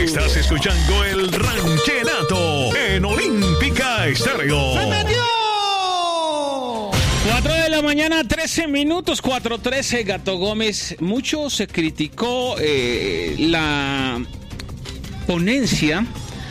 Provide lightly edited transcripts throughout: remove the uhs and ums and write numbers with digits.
Estás escuchando el Ranchenato en Olímpica Estéreo. ¡Se metió! 4 de la mañana, 13 minutos, 4:13, Gato Gómez. Mucho se criticó la ponencia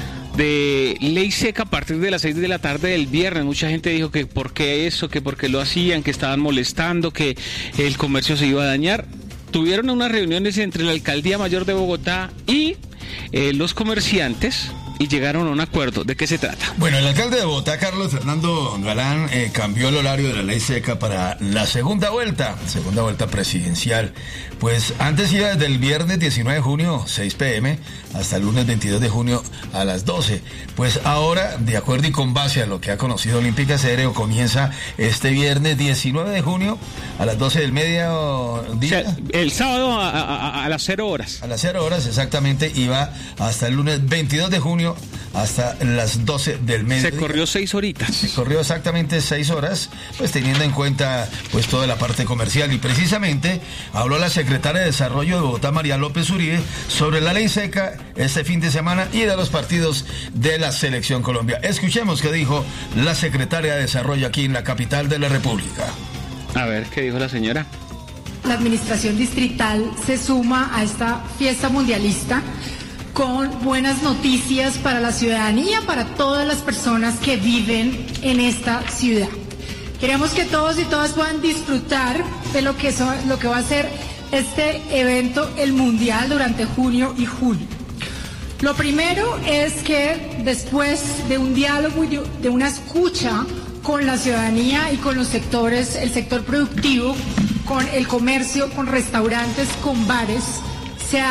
de ley seca a partir de las 6 de la tarde del viernes. Mucha gente dijo que por qué eso, que por qué lo hacían, que estaban molestando, que el comercio se iba a dañar. Tuvieron unas reuniones entre la Alcaldía Mayor de Bogotá y los comerciantes y llegaron a un acuerdo. ¿De qué se trata? Bueno, el alcalde de Bogotá, Carlos Fernando Galán, cambió el horario de la ley seca para la segunda vuelta presidencial. Pues antes iba desde el viernes 19 de junio, 6 p.m., hasta el lunes 22 de junio a las 12. Pues ahora, de acuerdo y con base a lo que ha conocido Olímpica Estéreo, comienza este viernes 19 de junio a las 12 del mediodía. O sea, el sábado a las 0 horas. A las 0 horas, exactamente, y va hasta el lunes 22 de junio hasta las 12 del mediodía. Se corrió 6 horitas. Se corrió exactamente 6 horas, pues teniendo en cuenta pues toda la parte comercial. Y precisamente habló la secretaria de Desarrollo de Bogotá, María López Uribe, sobre la ley seca este fin de semana y de los partidos de la Selección Colombia. Escuchemos qué dijo la secretaria de Desarrollo aquí en la capital de la República. A ver, ¿qué dijo la señora? La administración distrital se suma a esta fiesta mundialista con buenas noticias para la ciudadanía, para todas las personas que viven en esta ciudad. Queremos que todos y todas puedan disfrutar de lo que va a ser este evento, el Mundial, durante junio y julio. Lo primero es que después de un diálogo y de una escucha con la ciudadanía y con los sectores, el sector productivo, con el comercio, con restaurantes, con bares, se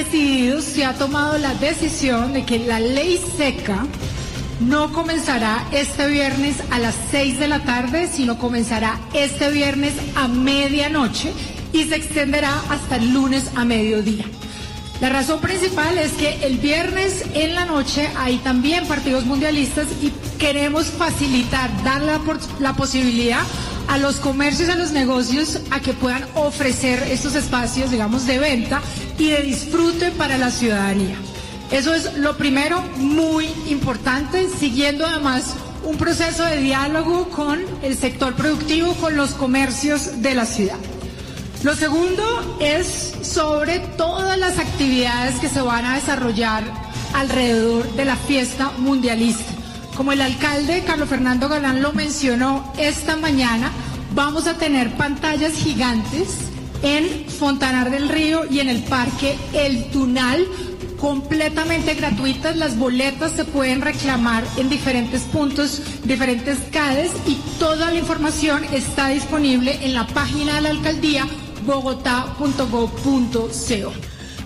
ha tomado la decisión de que la ley seca no comenzará este viernes a las 6 de la tarde, sino comenzará este viernes a medianoche y se extenderá hasta el lunes a mediodía. La razón principal es que el viernes en la noche hay también partidos mundialistas y queremos facilitar, dar la posibilidad a los comercios, a los negocios, a que puedan ofrecer estos espacios, digamos, de venta y de disfrute para la ciudadanía. Eso es lo primero, muy importante, siguiendo además un proceso de diálogo con el sector productivo, con los comercios de la ciudad. Lo segundo es sobre todas las actividades que se van a desarrollar alrededor de la fiesta mundialista. Como el alcalde Carlos Fernando Galán lo mencionó esta mañana, vamos a tener pantallas gigantes en Fontanar del Río y en el Parque El Tunal, completamente gratuitas. Las boletas se pueden reclamar en diferentes puntos, diferentes CADES, y toda la información está disponible en la página de la alcaldía bogotá.gov.co.